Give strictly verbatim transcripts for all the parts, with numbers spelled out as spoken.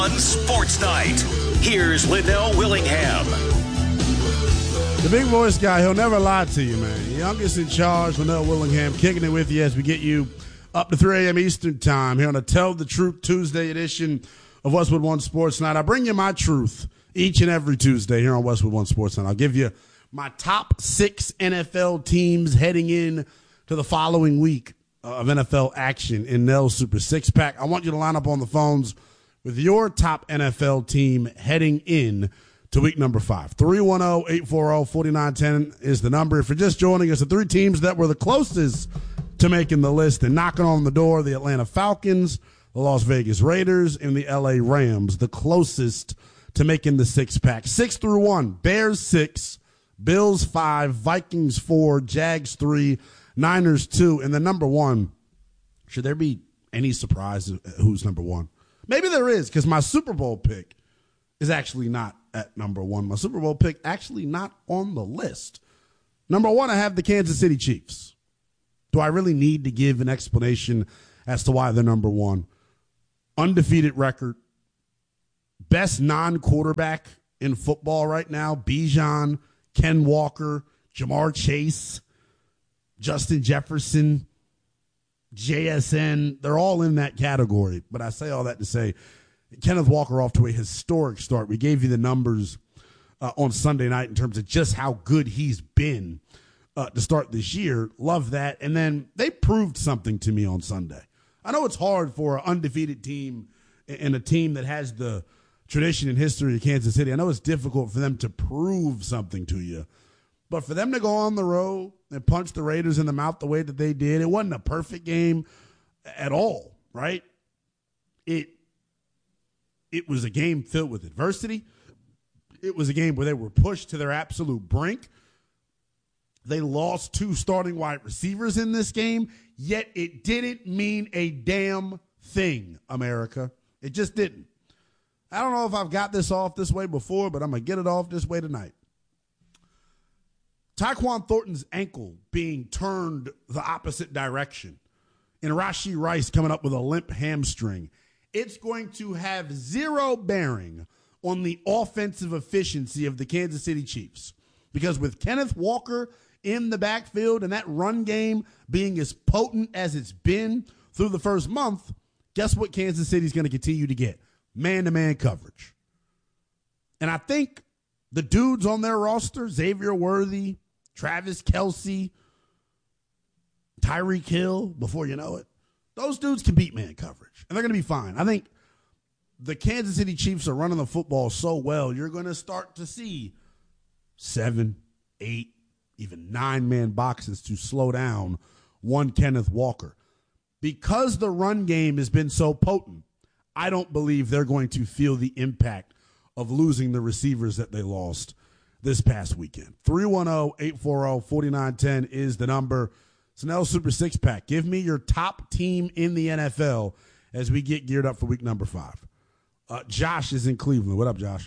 On Sports Night, here's Linnell Willingham. The big voice guy, he'll never lie to you, man. Youngest in charge, Linnell Willingham, kicking it with you as we get you up to three a.m. Eastern time here on a Tell the Truth Tuesday edition of Westwood One Sports Night. I bring you my truth each and every Tuesday here on Westwood One Sports Night. I'll give you my top six N F L teams heading in to the following week of N F L action in Nell's Super Six Pack. I want you to line up on the phones with your top N F L team heading in to week number five. three one zero, eight four zero, four nine one zero is the number. If you're just joining us, the three teams that were the closest to making the list and knocking on the door, the Atlanta Falcons, the Las Vegas Raiders, and the L A Rams, the closest to making the six-pack. Six through one, Bears six, Bills five, Vikings four, Jags three, Niners two, and the number one, should there be any surprise who's number one? Maybe there is, because my Super Bowl pick is actually not at number one. My Super Bowl pick actually not on the list. Number one, I have the Kansas City Chiefs. Do I really need to give an explanation as to why they're number one? Undefeated record. Best non-quarterback in football right now. Bijan, Ken Walker, Jamar Chase, Justin Jefferson, J S N, they're all in that category. But I say all that to say, Kenneth Walker off to a historic start. We gave you the numbers uh, on Sunday night in terms of just how good he's been uh, to start this year. Love that. And then they proved something to me on Sunday. I know it's hard for an undefeated team and a team that has the tradition and history of Kansas City. I know it's difficult for them to prove something to you. But for them to go on the road and punch the Raiders in the mouth the way that they did, it wasn't a perfect game at all, right? It it was a game filled with adversity. It was a game where they were pushed to their absolute brink. They lost two starting wide receivers in this game, yet it didn't mean a damn thing, America. It just didn't. I don't know if I've got this off this way before, but I'm going to get it off this way tonight. Tyquan Thornton's ankle being turned the opposite direction and Rashee Rice coming up with a limp hamstring, it's going to have zero bearing on the offensive efficiency of the Kansas City Chiefs. Because with Kenneth Walker in the backfield and that run game being as potent as it's been through the first month, guess what Kansas City's going to continue to get? Man-to-man coverage. And I think the dudes on their roster, Xavier Worthy, Travis Kelce, Tyreek Hill, before you know it, those dudes can beat man coverage, and they're going to be fine. I think the Kansas City Chiefs are running the football so well, you're going to start to see seven, eight, even nine-man boxes to slow down one Kenneth Walker. Because the run game has been so potent, I don't believe they're going to feel the impact of losing the receivers that they lost this past weekend. three one zero, eight four zero, four nine one zero is the number. Snell Super Six Pack. Give me your top team in the N F L as we get geared up for week number five. Uh, Josh is in Cleveland. What up, Josh?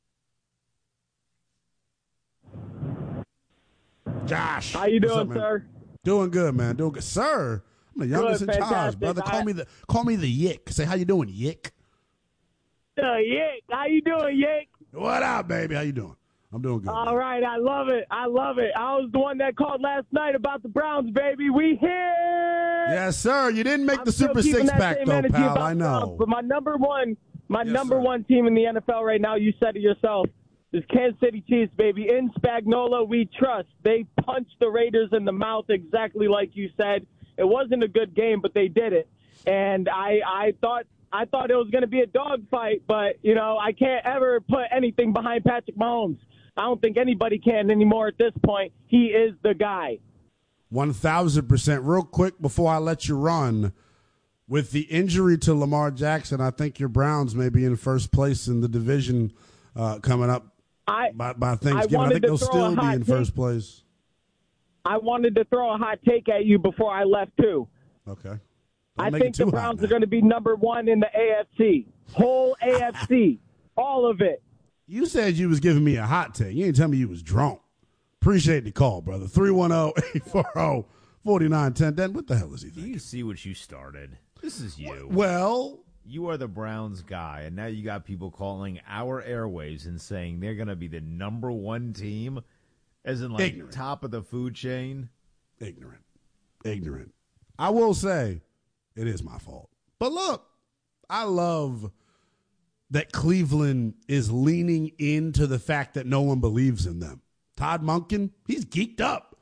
Josh. How you doing, up, sir? Doing good, man. Doing good. Sir, I'm the youngest good, in charge, brother. Call I, me the call me the Yick. Say, how you doing, Yick? Uh, Yick. How you doing, Yick? What up, baby? How you doing? I'm doing good. All man. right, I love it. I love it. I was the one that called last night about the Browns, baby. We here. Yes, sir. You didn't make I'm the Super Six Pack, though, pal. I know. Browns, but my number one, my yes, number sir. one team in the N F L right now, you said it yourself, is Kansas City Chiefs, baby. In Spagnuolo, we trust. They punched the Raiders in the mouth exactly like you said. It wasn't a good game, but they did it. And I, I thought. I thought it was going to be a dogfight, but, you know, I can't ever put anything behind Patrick Mahomes. I don't think anybody can anymore at this point. He is the guy. one thousand percent. Real quick before I let you run, with the injury to Lamar Jackson, I think your Browns may be in first place in the division uh, coming up I, by, by Thanksgiving. I, I think they'll still be in take. first place. I wanted to throw a hot take at you before I left, too. Okay. I think the Browns are going to be number one in the A F C. Whole A F C. All of it. You said you was giving me a hot take. You ain't tell me you was drunk. Appreciate the call, brother. three one zero, eight four zero, four nine one zero. Dan, what the hell is he thinking? You see what you started. This is you. Well, you are the Browns guy, and now you got people calling our airwaves and saying they're going to be the number one team, as in like Ignorant. top of the food chain. Ignorant. Ignorant. I will say it is my fault. But look, I love that Cleveland is leaning into the fact that no one believes in them. Todd Monken, he's geeked up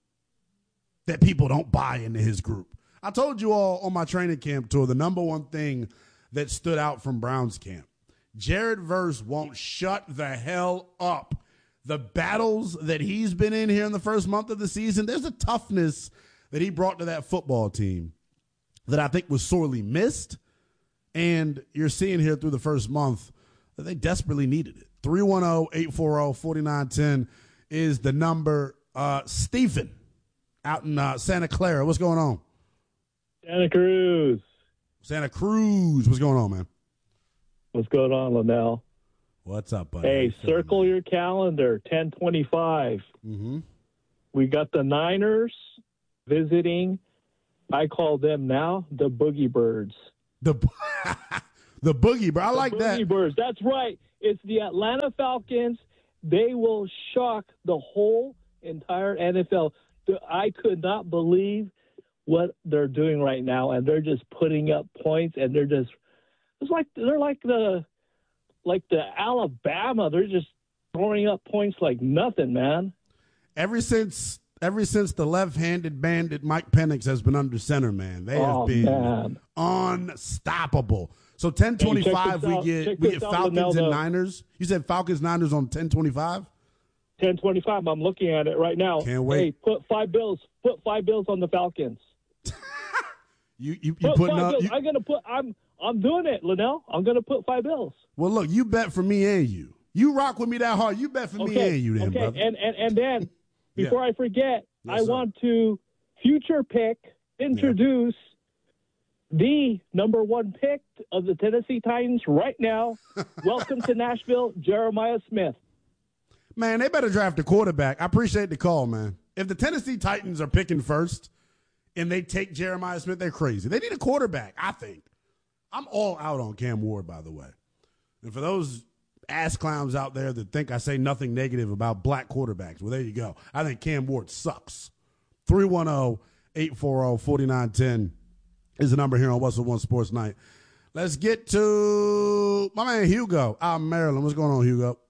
that people don't buy into his group. I told you all on my training camp tour, the number one thing that stood out from Browns camp. Jared Verse won't shut the hell up. The battles that he's been in here in the first month of the season, there's a toughness that he brought to that football team that I think was sorely missed. And you're seeing here through the first month that they desperately needed it. three one zero, eight four zero, four nine one zero is the number. Uh, Stephen out in uh, Santa Clara. What's going on? Santa Cruz. Santa Cruz. What's going on, man? What's going on, Linnell? What's up, buddy? Hey, circle your calendar, ten twenty-five. Mm-hmm. We got the Niners visiting. I call them now the Boogie Birds. The the Boogie Bird. I like the that. Boogie Birds. That's right. It's the Atlanta Falcons. They will shock the whole entire N F L. I could not believe what they're doing right now, and they're just putting up points, and they're just it's like they're like the like the Alabama. They're just throwing up points like nothing, man. Ever since ever since the left-handed bandit Mike Penix has been under center, man, they Oh, have been man. unstoppable. So ten twenty-five, Hey, we check this get out. we Check get this out, Falcons Ronaldo. and Niners. You said Falcons Niners on ten twenty-five. ten twenty-five. I'm looking at it right now. Can't wait. Hey, put five bills. Put five bills on the Falcons. You you you Put putting five up? bills. You, I'm gonna put. I'm I'm doing it, Linnell. I'm gonna put five bills. well, look, you bet for me and you. You rock with me that hard. You bet for me Okay. and you, then, okay. brother. And and and then before Yeah. I forget, Yes, I sir. want to future pick introduce the number one pick of the Tennessee Titans right now. Welcome to Nashville, Jeremiah Smith. Man, they better draft a quarterback. I appreciate the call, man. If the Tennessee Titans are picking first and they take Jeremiah Smith, they're crazy. They need a quarterback, I think. I'm all out on Cam Ward, by the way. And for those ass clowns out there that think I say nothing negative about black quarterbacks, well, there you go. I think Cam Ward sucks. three one zero, eight four zero, four nine one zero is the number here on What's the One Sports Night. Let's get to my man Hugo out in Maryland. What's going on, Hugo?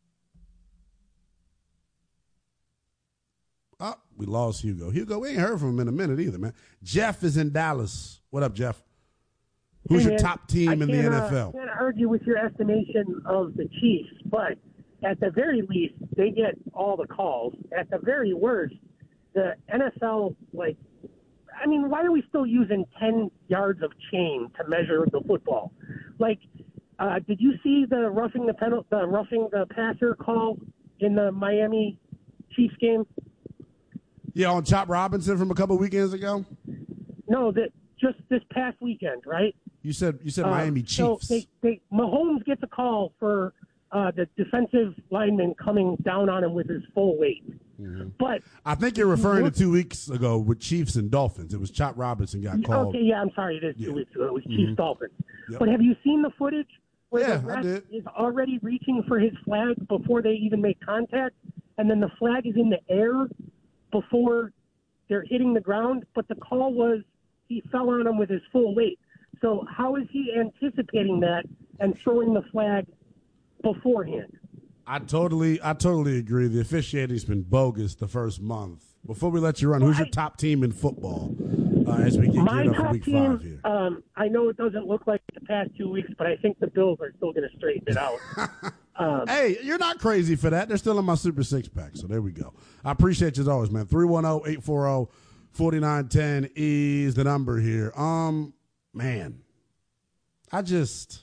Oh, we lost Hugo. Hugo, we ain't heard from him in a minute either, man. Jeff is in Dallas. What up, Jeff? Who's Hey, your man, top team I in the can't, N uh, F L? I can't argue with your estimation of the Chiefs, but at the very least, they get all the calls. At the very worst, the N F L, like, I mean, why are we still using ten yards of chain to measure the football? Like, uh, did you see the roughing the penalty, the roughing the passer call in the Miami Chiefs game? Yeah, on Chop Robinson from a couple weekends ago. No, that just this past weekend, right? You said you said Uh, Miami So Chiefs. they, they, Mahomes gets a call for uh, the defensive lineman coming down on him with his full weight. Mm-hmm. But I think you're referring to two weeks ago with Chiefs and Dolphins. It was Chop Robinson got called. okay, yeah, I'm sorry, it is Yeah. two weeks ago. It was Mhm. Chiefs Dolphins. Yep. But have you seen the footage where Yeah, the I ref did. is already reaching for his flag before they even make contact, and then the flag is in the air before they're hitting the ground? But the call was he fell on him with his full weight. So how is he anticipating that and throwing the flag beforehand? I totally, I totally agree. The officiating's been bogus the first month. Before we let you run, who's your top team in football uh, as we get My geared up for top week five team, here? um, I know it doesn't look like the past two weeks, but I think the Bills are still going to straighten it out. um, Hey, you're not crazy for that. They're still in my Super Six pack, so there we go. I appreciate you as always, man. three one zero, eight four zero, four nine one zero is the number here. Um, man, I just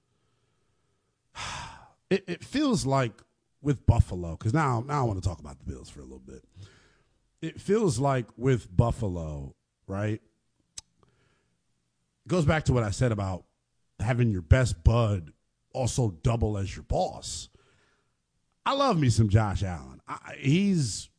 it, it feels like with Buffalo, because now now I want to talk about the Bills for a little bit. It feels like with Buffalo, right? It goes back to what I said about having your best bud also double as your boss. I love me some Josh Allen. I, he's,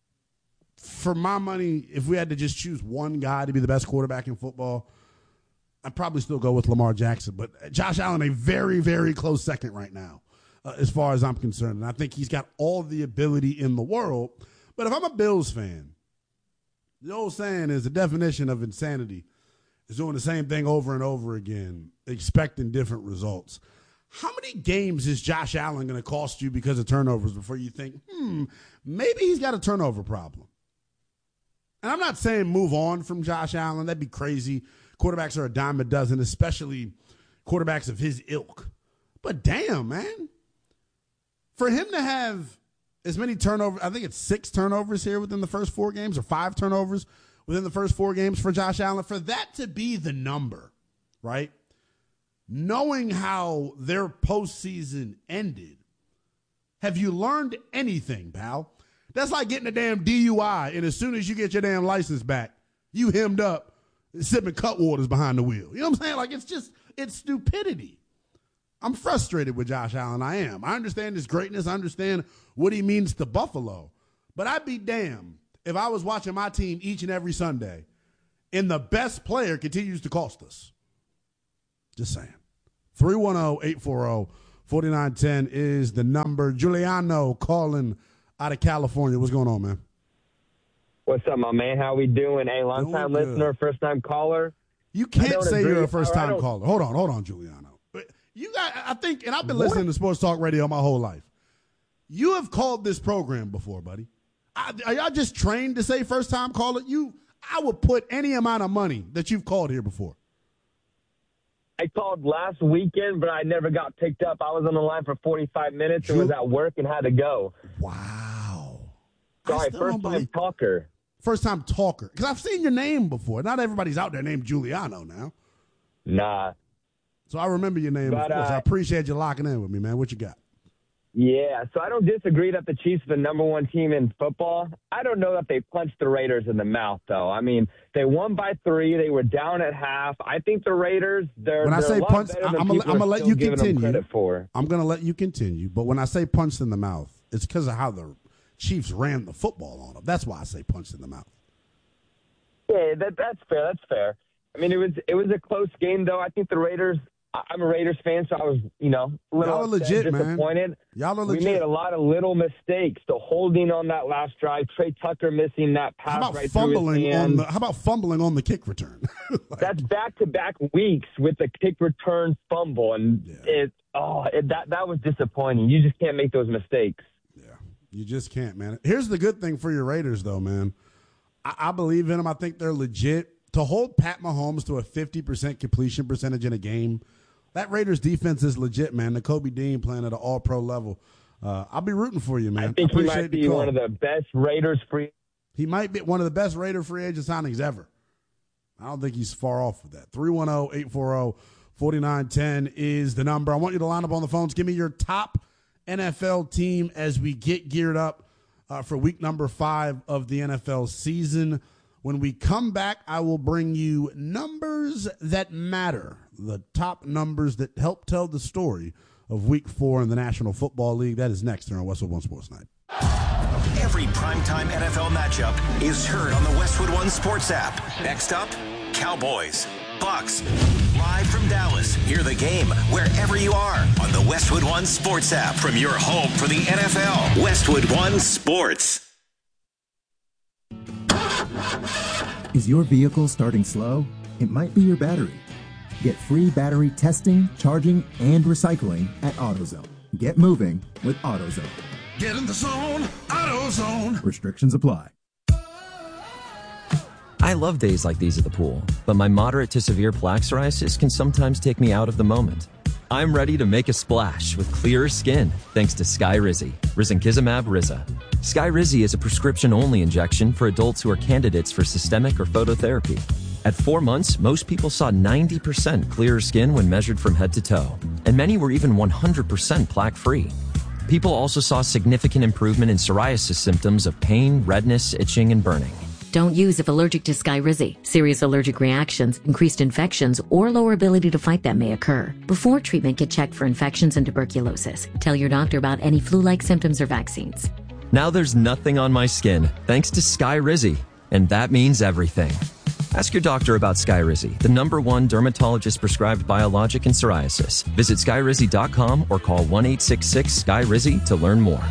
for my money, if we had to just choose one guy to be the best quarterback in football, I'd probably still go with Lamar Jackson, but Josh Allen, a very, very close second right now, uh, as far as I'm concerned. And I think he's got all the ability in the world. But if I'm a Bills fan, the old saying is the definition of insanity is doing the same thing over and over again, expecting different results. How many games is Josh Allen going to cost you because of turnovers before you think, hmm, maybe he's got a turnover problem? And I'm not saying move on from Josh Allen. That'd be crazy. Quarterbacks are a dime a dozen, especially quarterbacks of his ilk. But damn, man. For him to have as many turnovers, I think it's six turnovers here within the first four games or five turnovers within the first four games for Josh Allen, for that to be the number, right? Knowing how their postseason ended, have you learned anything, pal? That's like getting a damn D U I, and as soon as you get your damn license back, you hemmed up, sipping Cutwaters behind the wheel. You know what I'm saying? Like, it's just, it's stupidity. I'm frustrated with Josh Allen. I am. I understand his greatness. I understand what he means to Buffalo. But I'd be damned if I was watching my team each and every Sunday and the best player continues to cost us. Just saying. three one zero, eight four zero, four nine one zero is the number. Giuliano calling out of California. What's going on, man? What's up, my man? How we doing? Hey, long-time Doing good. listener, first-time caller. You can't say agree. you're a first-time I don't- caller. Hold on, hold on, Giuliano. You got, I think, and I've been listening to Sports Talk Radio my whole life. You have called this program before, buddy. I, are y'all just trained to say first-time caller? You, I would put any amount of money that you've called here before. I called last weekend, but I never got picked up. I was on the line for forty-five minutes and Ju- was at work and had to go. Wow. I Sorry, still don't first-time believe- talker. First-time talker. Because I've seen your name before. Not everybody's out there named Giuliano now. Nah. So I remember your name, But, of course. uh, I appreciate you locking in with me, man. What you got? Yeah, so I don't disagree that the Chiefs are the number one team in football. I don't know that they punched the Raiders in the mouth, though. I mean, they won by three. They were down at half. I think the Raiders, they're, When I they're say a lot punch, better I- than I'm gonna- people I'm are gonna let still you giving them continue. credit for. I'm going to let you continue. But when I say punched in the mouth, it's because of how the Chiefs ran the football on them. That's why I say punched in the mouth. Yeah, that, that's fair. That's fair. I mean, it was it was a close game, though. I think the Raiders. I- I'm a Raiders fan, so I was, you know, a little Y'all are upset, legit, man. disappointed. Y'all are We legit. made a lot of little mistakes. The holding on that last drive, Trey Tucker missing that pass How about right fumbling through his on hands. the? How about fumbling on the kick return? Like, That's back-to-back weeks with the kick return fumble, and Yeah. it oh it, that that was disappointing. You just can't make those mistakes. yeah, you just can't, man. Here's the good thing for your Raiders, though, man. I, I believe in them. I think they're legit. To hold Pat Mahomes to a fifty percent completion percentage in a game, that Raiders defense is legit, man. The Kobe Dean playing at an all-pro level. Uh, I'll be rooting for you, man. I think he appreciate might the be call. one of the best Raiders free. He might be one of the best Raider free agent signings ever. I don't think he's far off with that. three one zero, eight four zero, four nine one zero is the number. I want you to line up on the phones. Give me your top N F L team as we get geared up uh, for week number five of the N F L season. When we come back, I will bring you numbers that matter, the top numbers that help tell the story of week four in the National Football League. That is next here on Westwood One Sports Night. Every primetime N F L matchup is heard on the Westwood One Sports app. Next up, Cowboys, Bucks. Live from Dallas, hear the game wherever you are on the Westwood One Sports app from your home for the N F L. Westwood One Sports. Is your vehicle starting slow? It might be your battery. Get free battery testing, charging, and recycling at AutoZone. Get moving with AutoZone. Get in the zone, AutoZone. Restrictions apply. I love days like these at the pool, but my moderate to severe plaque psoriasis can sometimes take me out of the moment. I'm ready to make a splash with clearer skin thanks to Skyrizi, Risankizumab Riza. Skyrizi is a prescription-only injection for adults who are candidates for systemic or phototherapy. At four months, most people saw ninety percent clearer skin when measured from head to toe, and many were even one hundred percent plaque-free. People also saw significant improvement in psoriasis symptoms of pain, redness, itching, and burning. Don't use if allergic to Skyrizi. Serious allergic reactions, increased infections, or lower ability to fight them may occur. Before treatment, get checked for infections and tuberculosis. Tell your doctor about any flu-like symptoms or vaccines. Now there's nothing on my skin thanks to Skyrizi, and that means everything. Ask your doctor about Skyrizi, the number one dermatologist-prescribed biologic in psoriasis. Visit skyrizi dot com or call one eight six six S K Y R I Z I to learn more.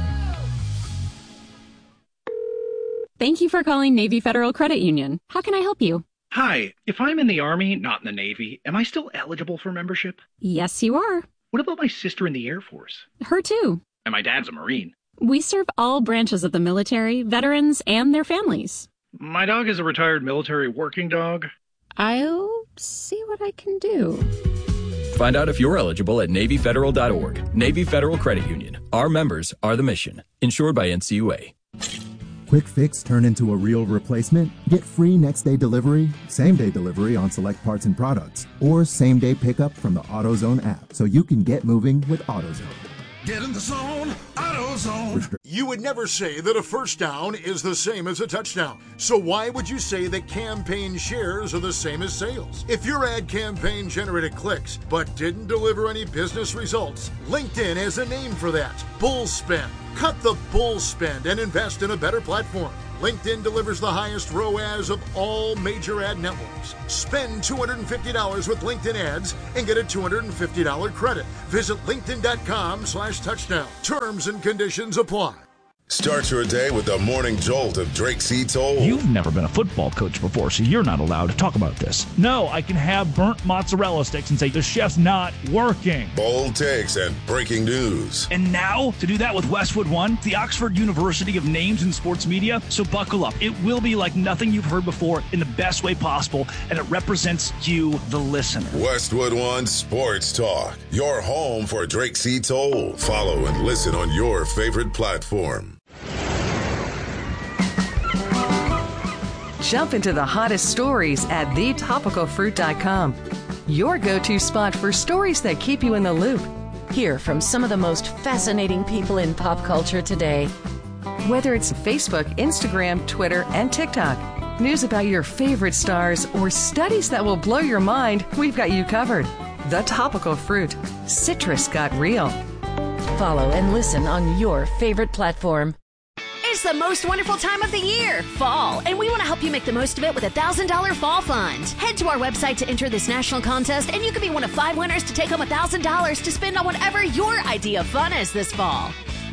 Thank you for calling Navy Federal Credit Union. How can I help you? Hi, if I'm in the Army, not in the Navy, am I still eligible for membership? Yes, you are. What about my sister in the Air Force? Her too. And my dad's a Marine. We serve all branches of the military, veterans, and their families. My dog is a retired military working dog. I'll see what I can do. Find out if you're eligible at Navy Federal dot org. Navy Federal Credit Union. Our members are the mission. Insured by N C U A. Quick Fix turn into a real replacement? Get free next-day delivery, same-day delivery on select parts and products, or same-day pickup from the AutoZone app so you can get moving with AutoZone. Get in the zone, AutoZone. You would never say that a first down is the same as a touchdown. So why would you say that campaign shares are the same as sales? If your ad campaign generated clicks but didn't deliver any business results, LinkedIn has a name for that. Bull spend. Cut the bull spend and invest in a better platform. LinkedIn delivers the highest R O A S of all major ad networks. Spend two hundred fifty dollars with LinkedIn ads and get a two hundred fifty dollars credit. Visit linkedin.com slash touchdown. Terms and conditions apply. Start your day with the morning jolt of Drake C. Toll. You've never been a football coach before, so you're not allowed to talk about this. No, I can have burnt mozzarella sticks and say the chef's not working. Bold takes and breaking news. And now, to do that with Westwood One, the Oxford University of Names in Sports Media. So buckle up. It will be like nothing you've heard before in the best way possible, and it represents you, the listener. Westwood One Sports Talk, your home for Drake C. Toll. Follow and listen on your favorite platform. Jump into the hottest stories at the topical fruit dot com. Your go-to spot for stories that keep you in the loop. Hear from some of the most fascinating people in pop culture today. Whether it's Facebook, Instagram, Twitter, and TikTok, news about your favorite stars, or studies that will blow your mind, we've got you covered. The Topical Fruit. Citrus got real. Follow and listen on your favorite platform. It's the most wonderful time of the year, fall, and we want to help you make the most of it with a one thousand dollars Fall Fund. Head to our website to enter this national contest, and you could be one of five winners to take home one thousand dollars to spend on whatever your idea of fun is this fall.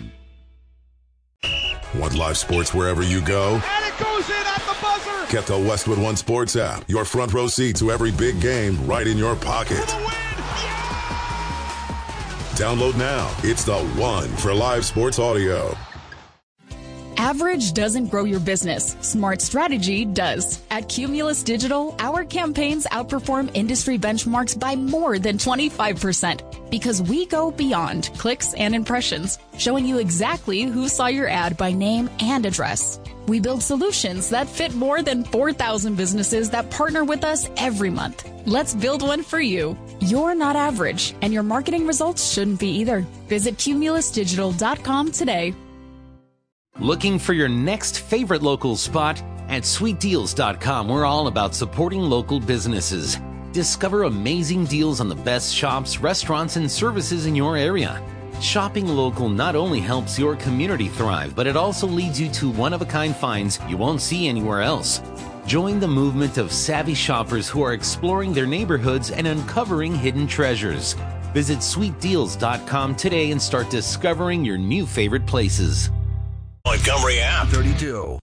Want live sports wherever you go? And it goes in at the buzzer! Get the Westwood One Sports app. Your front row seat to every big game right in your pocket. For the win! Yeah! Download now. It's the one for live sports audio. Average doesn't grow your business. Smart strategy does. At Cumulus Digital, our campaigns outperform industry benchmarks by more than twenty-five percent because we go beyond clicks and impressions, showing you exactly who saw your ad by name and address. We build solutions that fit more than four thousand businesses that partner with us every month. Let's build one for you. You're not average, and your marketing results shouldn't be either. Visit cumulus digital dot com today. Looking for your next favorite local spot? At sweet deals dot com, we're all about supporting local businesses. Discover amazing deals on the best shops, restaurants, and services in your area. Shopping local not only helps your community thrive, but it also leads you to one-of-a-kind finds you won't see anywhere else. Join the movement of savvy shoppers who are exploring their neighborhoods and uncovering hidden treasures. Visit sweet deals dot com today and start discovering your new favorite places. Montgomery app. thirty-two.